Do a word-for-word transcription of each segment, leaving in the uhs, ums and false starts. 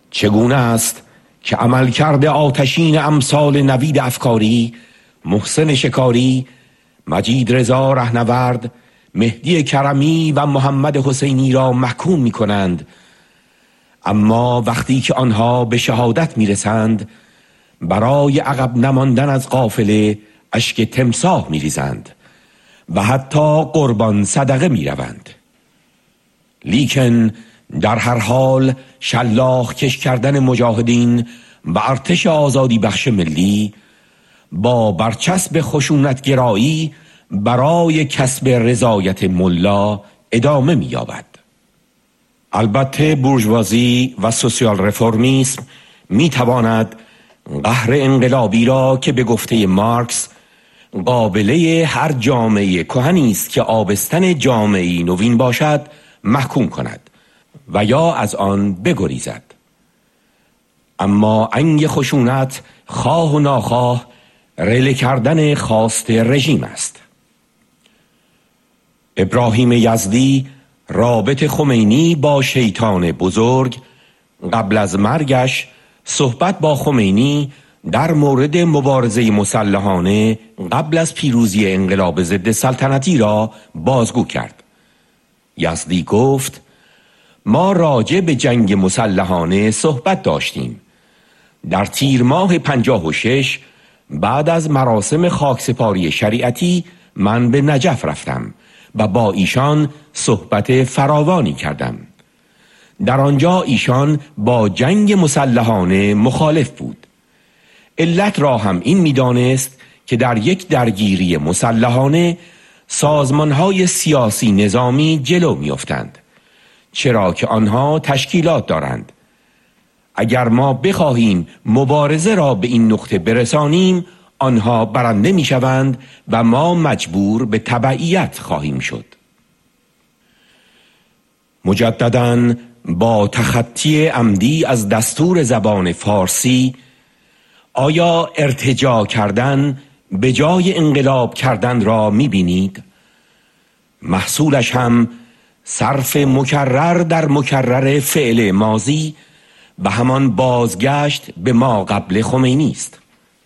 چگونه است که عمل کرده آتشین امثال نوید افکاری، محسن شکاری، مجید رضا رهنورد، مهدی کرمی و محمد حسینی را محکوم می کنند، اما وقتی که آنها به شهادت می رسند برای عقب نماندن از قافله اشک تمساح می ریزند و حتی قربان صدقه می روند. لیکن در هر حال شلاق کش کردن مجاهدین و ارتش آزادی بخش ملی با برچسب خشونت گرایی برای کسب رضایت ملا ادامه می یابد. البته بورژوازی و سوسیال رفرمیسم می تواند قهر انقلابی را که به گفته مارکس قابله هر جامعه کهنی است که آبستن جامعه نوین باشد محکوم کند و یا از آن بگریزد. اما انگ خشونت خواه و ناخواه رله کردن خواست رژیم است. ابراهیم یزدی رابط خمینی با شیطان بزرگ قبل از مرگش صحبت با خمینی در مورد مبارزه مسلحانه قبل از پیروزی انقلاب ضد سلطنتی را بازگو کرد. یزدی گفت: ما راجع به جنگ مسلحانه صحبت داشتیم. در تیر ماه پنجاه و شش بعد از مراسم خاکسپاری شریعتی من به نجف رفتم و با ایشان صحبت فراوانی کردم. در آنجا ایشان با جنگ مسلحانه مخالف بود. علت را هم این می‌دانست که در یک درگیری مسلحانه سازمان‌های سیاسی نظامی جلو می‌افتند، چرا که آنها تشکیلات دارند. اگر ما بخواهیم مبارزه را به این نقطه برسانیم، آنها برنده می‌شوند و ما مجبور به تبعیت خواهیم شد. مجدداً با تخطی عمدی از دستور زبان فارسی، آیا ارتجاع کردن به جای انقلاب کردن را می‌بینید؟ محصولش هم صرف مکرر در مکرر فعل ماضی و همان بازگشت به ما قبل خمینی است.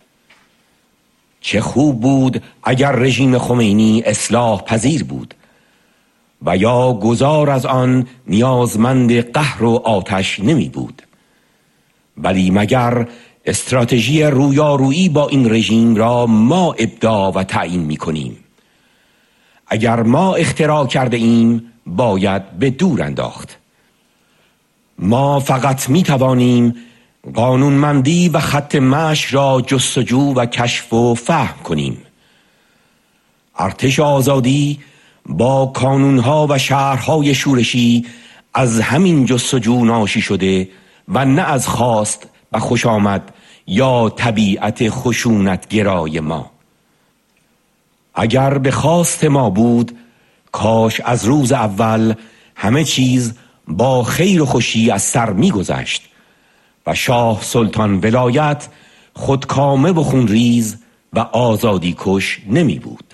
چه خوب بود اگر رژیم خمینی اصلاح پذیر بود و یا گذار از آن نیازمند قهر و آتش نمی بود. ولی مگر استراتژی رویارویی با این رژیم را ما ابداع و تعیین می کنیم؟ اگر ما اختراع کرده ایم باید به دور انداخت. ما فقط می توانیم قانونمندی و خط مشی را جستجو و کشف و فهم کنیم. ارتش آزادی با کانونها و شهرهای شورشی از همین جستجو ناشی شده و نه از خواست و خوش آمد یا طبیعت خشونت گرای ما. اگر به خواست ما بود، کاش از روز اول همه چیز با خیر و خوشی از سر می گذشت و شاه سلطان ولایت خودکامه و خونریز و آزادی کش نمی بود.